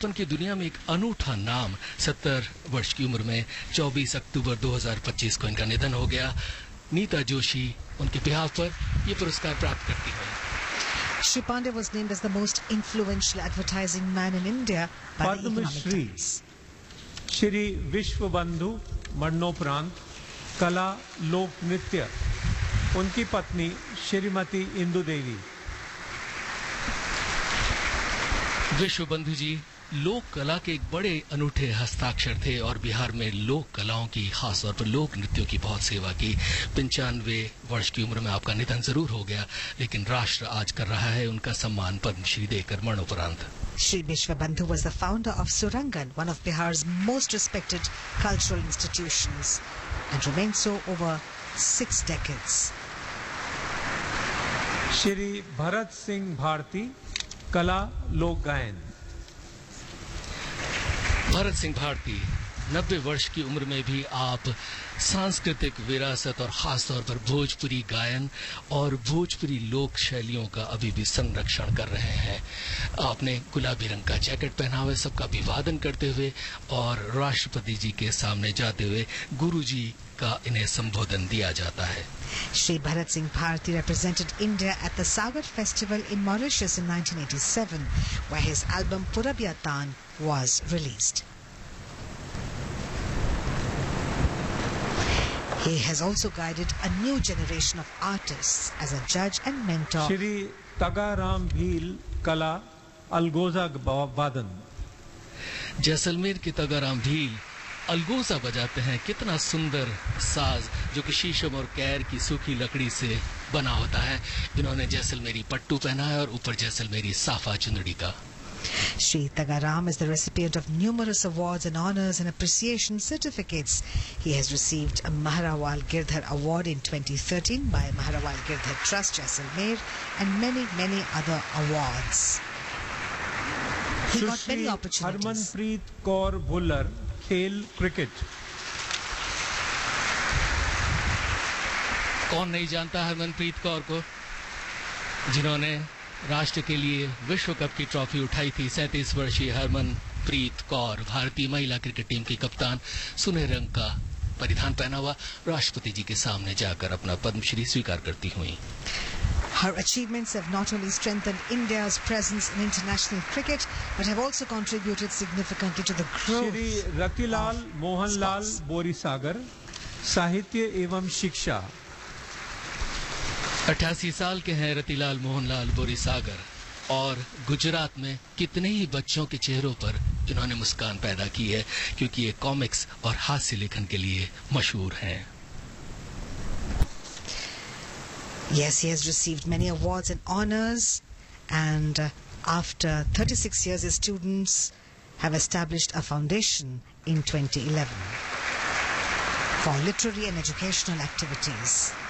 विज्ञापन की दुनिया में एक अनूठा नाम। 70 वर्ष की उम्र में 24 अक्टूबर 2025 को इनका निधन हो गया। नीता जोशी उनके बिहाफ पर ये पुरस्कार प्राप्त करती हैं। Shri Pandey was named as the most influential advertising man in India by the Economic Times. Shri विश्व बंधु मरणोपरांत कला लोक नृत्य उनकी पत्नी श्रीमती इंदु देवी। विश्व बंधु जी लोक कला के एक बड़े अनूठे हस्ताक्षर थे और बिहार में लोक कलाओं की, खास तौर पर लोक नृत्यों की बहुत सेवा की। 95 वर्ष की उम्र में आपका निधन जरूर हो गया, लेकिन राष्ट्र आज कर रहा है उनका सम्मान पद्मश्री देकर मरणोपरांत। Shri Vishwabandhu was the founder of Surangan, one of Bihar's most respected cultural institutions, and remained so over 6 decades. Shri Bharat Singh Bharti कला लोक गायन। भरत सिंह भारती 90 वर्ष की उम्र में भी आप सांस्कृतिक विरासत और खास तौर पर भोजपुरी गायन और भोजपुरी लोक शैलियों का अभी भी संरक्षण कर रहे हैं। आपने गुलाबी रंग का जैकेट पहना हुआ, सबका अभिवादन करते हुए और राष्ट्रपति जी के सामने जाते हुए गुरुजी का इन्हें संबोधन दिया जाता है। Shri Bharat Singh Bharti represented India at the Sagar Festival in Mauritius in 1987, where his album Purabiyatan was released. He has also guided a new generation of artists as a judge and mentor. Shri Tagaram Bhil कला अलगोजा वादन। जैसलमेर के तगाराम भील अलगोजा बजाते हैं। कितना सुंदर साज जो कि शीशम और कैर की सूखी लकड़ी से बना होता है। इन्होंने जैसलमेरी पट्टू पहना है और ऊपर जैसलमेरी साफा चुंदड़ी का। Shri Tagaram is the recipient of numerous awards and honors and appreciation certificates. He has received a Maharawal Girdhar Award in 2013 by Maharawal Girdhar Trust, Jaisalmer, and many other awards. He got many opportunities. Harmanpreet Kaur Bhullar खेल cricket. कौन नहीं जानता हरमनप्रीत कौर को, जिन्होंने राष्ट्र के लिए विश्व कप की ट्रॉफी उठाई थी। 37 वर्षीय हरमनप्रीत कौर भारतीय महिला क्रिकेट टीम की कप्तान सुनहरे रंग का परिधान पहना हुआ राष्ट्रपति जी के सामने जाकर अपना पद्मश्री स्वीकार करती हुई। Her achievements have not only strengthened India's presence in international cricket, but have also contributed significantly to the growth. Shri Ratilal Mohanlal बोरीसागर साहित्य एवं शिक्षा। 88 साल के हैं रतिलाल मोहनलाल बोरीसागर और गुजरात में कितने ही बच्चों के चेहरों पर जिन्होंने मुस्कान पैदा की है, क्योंकि ये कॉमिक्स और हास्य लेखन के लिए मशहूर हैं। Yes, he has received many awards and honors, and after 36 years, his students have established a foundation in 2011 for literary and educational activities.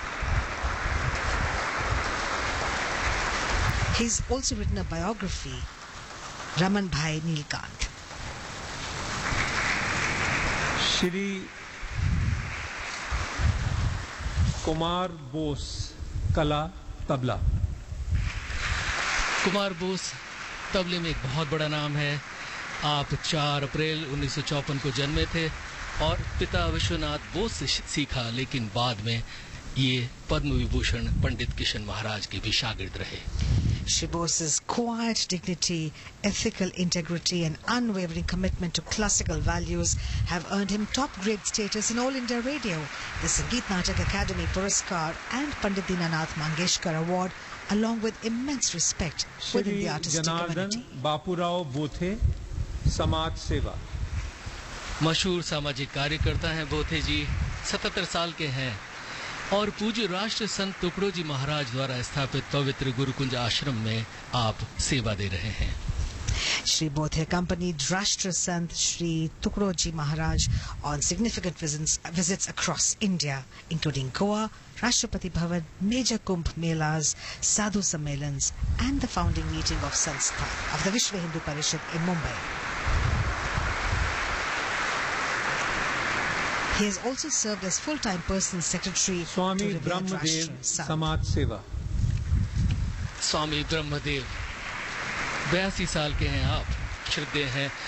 He's also written a biography, Raman Bhai Neelkant. Shri Kumar Bose कला तबला। कुमार बोस तबले में एक बहुत बड़ा नाम है। आप 4 अप्रैल 1954 को जन्मे थे और पिता विश्वनाथ बोस से सीखा, लेकिन बाद में ये पद्म विभूषण पंडित किशन महाराज के भी शागिर्द रहे। Shri Bose's quiet dignity, ethical integrity and unwavering commitment to classical values have earned him top-grade status in All India Radio, the Sangeet Natak Academy Puraskar and Pandit Dinanath Mangeshkar Award, along with immense respect within the artistic community. Bapurao बोथे समाज सेवा। मशहूर सामाजिक कार्यकर्ता हैं बोथे जी। 77 साल के हैं और पूज्य राष्ट्र संत टुकड़ोजी महाराज द्वारा स्थापित पवित्र गुरुकुंज आश्रम में आप सेवा दे रहे हैं। Shri Bothe accompanied Rashtra Sant Shri Tukroji Maharaj on significant visits across India, including Goa, Rashtrapati Bhavan, major Kumbh Melas, Sadhu Sammelans, and the founding meeting of Sanstha of the Vishwa Hindu Parishad in Mumbai. He has also served as full-time personal secretary Swami to revered Brahmadev Rashtra Sant. समाज सेवा। स्वामी ब्रह्मदेव 82 साल के हैं आप, श्रद्धेय हैं